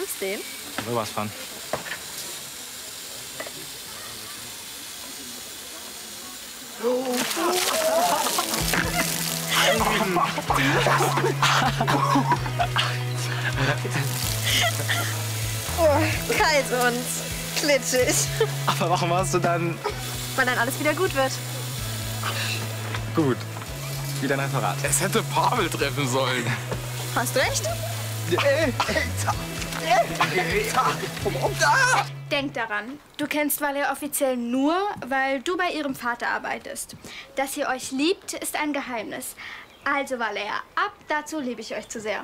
Den? Sowas von. Oh, kalt und klitschig. Aber warum hast du dann... Weil dann alles wieder gut wird. Gut. Wie dein Referat. Es hätte Pavel treffen sollen. Hast du recht? Denk daran, du kennst Valeria offiziell nur, weil du bei ihrem Vater arbeitest. Dass ihr euch liebt, ist ein Geheimnis. Also Valeria, ab dazu liebe ich euch zu sehr.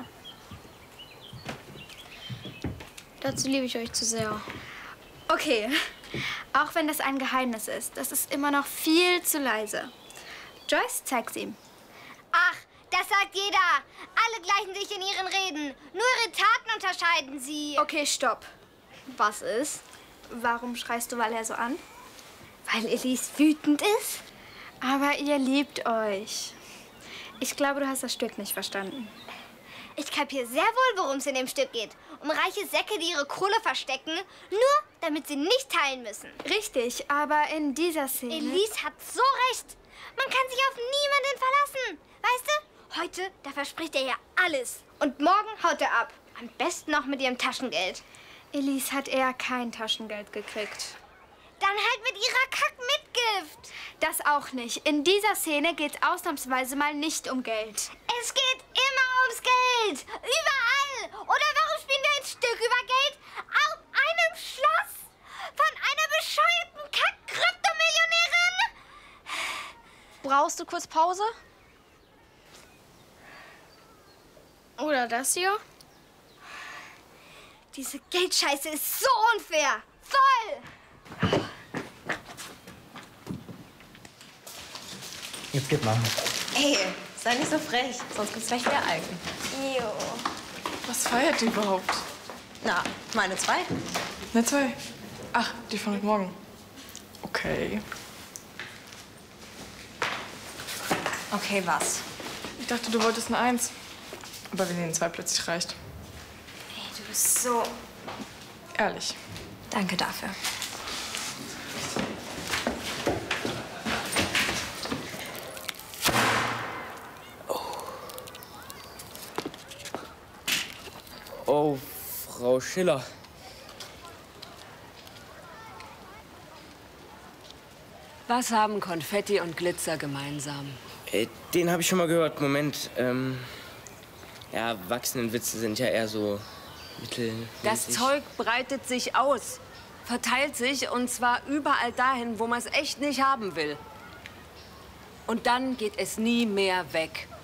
Dazu liebe ich euch zu sehr. Okay, auch wenn das ein Geheimnis ist, das ist immer noch viel zu leise. Joyce, zeig's ihm. Ach, das sagt jeder. Alle gleichen sich in ihren Reden. Nur ihre Taten unterscheiden sie. Okay, stopp. Was ist? Warum schreist du Valeria so an? Weil Elise wütend ist? Aber ihr liebt euch. Ich glaube, du hast das Stück nicht verstanden. Ich kapiere sehr wohl, worum es in dem Stück geht. Um reiche Säcke, die ihre Kohle verstecken, nur damit sie nicht teilen müssen. Richtig, aber in dieser Szene... Elise hat so recht. Man kann sich auf niemanden verlassen. Weißt du, heute, da verspricht er ja alles. Und morgen haut er ab. Am besten noch mit ihrem Taschengeld. Elise hat eher kein Taschengeld gekriegt. Dann halt mit ihrer Kack-Mitgift. Das auch nicht. In dieser Szene geht es ausnahmsweise mal nicht um Geld. Es geht immer ums Geld. Überall. Oder warum spielen wir ein Stück über Geld? Auf einem Schloss. Von einer bescheuerten Kack-Kryptomillionärin. Brauchst du kurz Pause? Oder das hier? Diese Geldscheiße ist so unfair. Voll. Jetzt geht mal. Ey, sei nicht so frech, sonst gibt's gleich wieder Algen. Jo. Was feiert die überhaupt? Na, meine zwei. Ne, zwei. Ach, die von heute Morgen. Okay. Okay, was? Ich dachte, du wolltest eine Eins. Aber wenn Ihnen zwei plötzlich reicht. Ey, du bist so... Ehrlich. Danke dafür. Oh, Frau Schiller. Was haben Konfetti und Glitzer gemeinsam? Den habe ich schon mal gehört. Moment. Ja, Erwachsenenwitze sind ja eher so mittelmäßig. Das Zeug breitet sich aus, verteilt sich und zwar überall dahin, wo man es echt nicht haben will. Und dann geht es nie mehr weg.